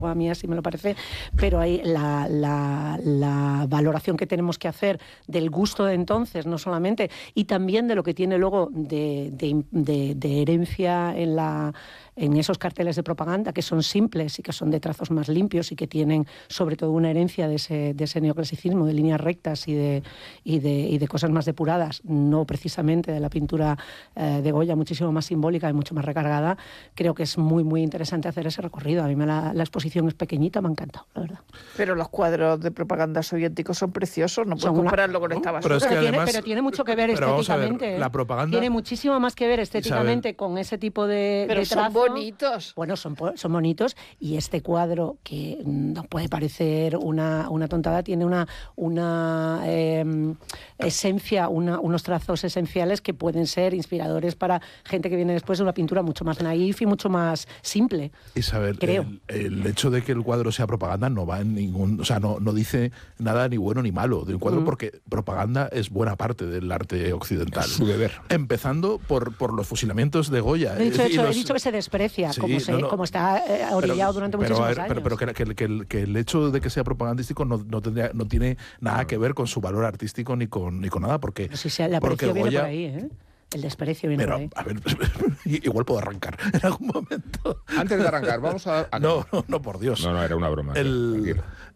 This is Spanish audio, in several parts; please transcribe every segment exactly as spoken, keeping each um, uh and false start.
a mí así me lo parece, pero hay la, la, la valoración que tenemos que hacer del gusto de entonces, no solamente, y también de lo que tiene luego de, de, de, de herencia en la en esos carteles de propaganda, que son simples y que son de trazos más limpios y que tienen sobre todo una herencia de ese, de ese neoclasicismo, de líneas rectas y de, y, de, y de cosas más depuradas, no precisamente de la pintura eh, de Goya, muchísimo más simbólica y mucho más recargada. Creo que es muy, muy interesante hacer ese recorrido. A mí me la, la exposición es pequeñita, me ha encantado, la verdad. Pero los cuadros de propaganda soviéticos son preciosos, no puedes Son compararlo una... con esta basura. Pero, es que pero, además... tiene, pero tiene mucho que ver pero estéticamente. Ver, ¿eh? la propaganda... Tiene muchísimo más que ver estéticamente Isabel. Con ese tipo de, pero de trazo. Son bonitos. Bueno, son, son bonitos, y este cuadro, que nos puede parecer una, una tontada, tiene una, una eh, esencia, una, unos trazos esenciales que pueden ser inspiradores para gente que viene después de una pintura mucho más naif y mucho más simple. Isabel, creo. El, el hecho de que el cuadro sea propaganda no va en ningún... O sea, no, no dice nada ni bueno ni malo de un cuadro, mm. porque propaganda es buena parte del arte occidental. Es su deber. Empezando por, por los fusilamientos de Goya. He dicho, eh, hecho, los... he dicho que se desprecia, sí, como, se, no, no. como está eh, orillado pero, durante pero, muchísimos ver, años. Pero, pero que, que, que, que el hecho de que sea propagandístico no, no, tendría, no tiene nada que ver con su valor artístico ni con, ni con nada, porque... Pero si se, el aprecio viene por ahí, ¿eh? El desprecio viene pero, por ahí. A ver, igual puedo arrancar en algún momento. Antes de arrancar, vamos a... a no, no, no, por Dios. No, no, era una broma. El,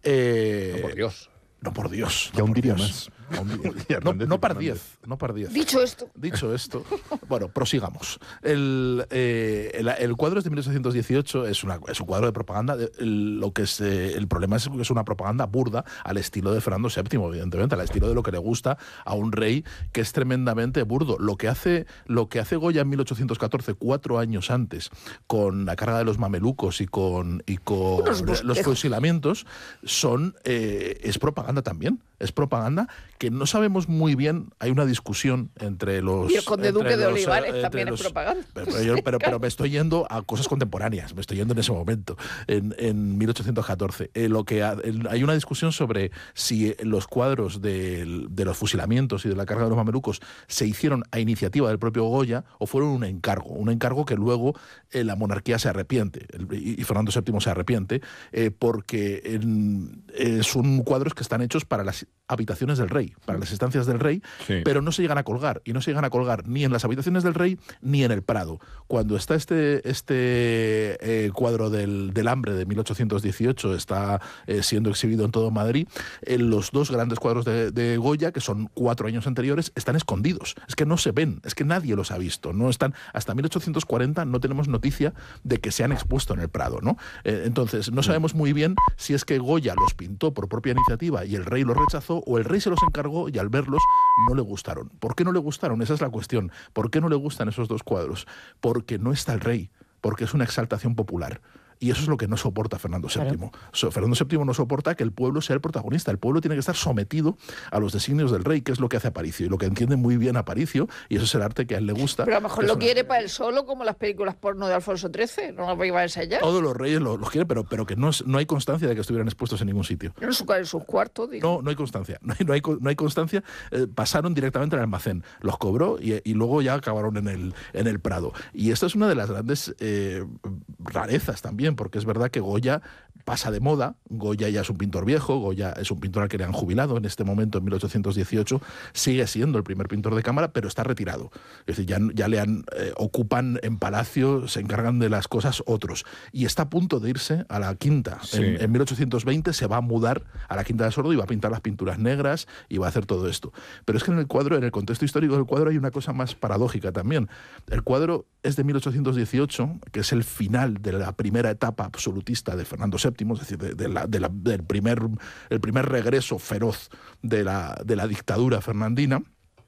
eh, no, por Dios. No, por Dios. Ya no un por día Dios. más. No, no par diez, no par diez. Dicho esto. Dicho esto, bueno, prosigamos. El, eh, el, el cuadro es de mil ochocientos dieciocho, es, una, es un cuadro de propaganda. El, lo que es, eh, el problema es que es una propaganda burda al estilo de Fernando séptimo, evidentemente, al estilo de lo que le gusta a un rey que es tremendamente burdo. Lo que hace, lo que hace Goya en mil ochocientos catorce, cuatro años antes, con la carga de los mamelucos y con, y con los fusilamientos, son, eh, es propaganda también. Es propaganda que no sabemos muy bien. Hay una discusión entre los... Y el conde duque de Olivares también los, es propaganda. Pero, pero, yo, pero, pero me estoy yendo a cosas contemporáneas, me estoy yendo en ese momento, en, en mil ochocientos catorce. Eh, lo que ha, el, hay una discusión sobre si los cuadros de, de los fusilamientos y de la carga de los mamelucos se hicieron a iniciativa del propio Goya o fueron un encargo, un encargo que luego eh, la monarquía se arrepiente, el, y, y Fernando séptimo se arrepiente, eh, porque en, eh, son cuadros que están hechos para las habitaciones del rey, para las estancias del rey, sí. pero no se llegan a colgar, y no se llegan a colgar ni en las habitaciones del rey ni en el Prado. Cuando está este, este eh, cuadro del, del hambre de mil ochocientos dieciocho, está eh, siendo exhibido en todo Madrid, eh, los dos grandes cuadros de, de Goya, que son cuatro años anteriores, están escondidos. Es que no se ven, es que nadie los ha visto. No están, hasta mil ochocientos cuarenta no tenemos noticia de que se han expuesto en el Prado, ¿no? Eh, entonces, no sabemos muy bien si es que Goya los pintó por propia iniciativa y el rey los rechazó, o el rey se los encargó y al verlos no le gustaron. ¿Por qué no le gustaron? Esa es la cuestión. ¿Por qué no le gustan esos dos cuadros? Porque no está el rey, porque es una exaltación popular. Y eso es lo que no soporta Fernando séptimo. Claro. So, Fernando séptimo no soporta que el pueblo sea el protagonista. El pueblo tiene que estar sometido a los designios del rey, que es lo que hace Aparicio, y lo que entiende muy bien Aparicio, y eso es el arte que a él le gusta. Pero a lo mejor lo una... quiere para él solo, como las películas porno de Alfonso trece, no las iba a ensayar. Todos los reyes los lo quieren, pero, pero que no, es, no hay constancia de que estuvieran expuestos en ningún sitio. En, su, en sus cuartos, digo. No, no hay constancia. No hay, no hay, no hay constancia. Eh, pasaron directamente al almacén, los cobró y, y luego ya acabaron en el, en el Prado. Y esta es una de las grandes eh, rarezas también, porque es verdad que Goya pasa de moda. Goya ya es un pintor viejo, Goya es un pintor al que le han jubilado en este momento, en mil ochocientos dieciocho, sigue siendo el primer pintor de cámara, pero está retirado. Es decir, ya, ya le han, eh, ocupan en palacio, se encargan de las cosas otros. Y está a punto de irse a la Quinta. Sí. En, en mil ochocientos veinte se va a mudar a la Quinta de Sordo y va a pintar las pinturas negras y va a hacer todo esto. Pero es que en el cuadro, en el contexto histórico del cuadro, hay una cosa más paradójica también. El cuadro es de mil ochocientos dieciocho, que es el final de la primera etapa absolutista de Fernando séptimo, es decir, de, de la, de la, del primer, el primer regreso feroz de la, de la dictadura fernandina.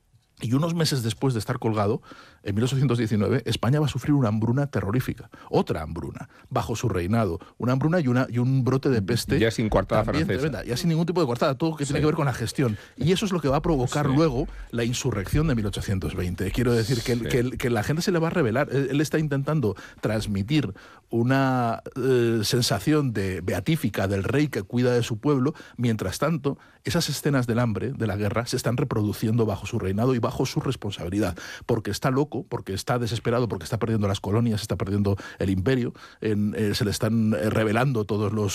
Y unos meses después de estar colgado, en mil ochocientos diecinueve, España va a sufrir una hambruna terrorífica. Otra hambruna, bajo su reinado. Una hambruna y, una, y un brote de peste. Ya sin coartada francesa. Tremenda, ya sin ningún tipo de coartada, todo que sí. tiene que ver con la gestión. Y eso es lo que va a provocar sí. luego la insurrección de mil ochocientos veinte. Quiero decir que, sí. que, que la gente se le va a revelar. Él está intentando transmitir una eh, sensación de beatífica del rey que cuida de su pueblo. Mientras tanto, esas escenas del hambre, de la guerra, se están reproduciendo bajo su reinado y bajo su responsabilidad, porque está loco, porque está desesperado, porque está perdiendo las colonias, está perdiendo el imperio, en, eh, se le están revelando todos los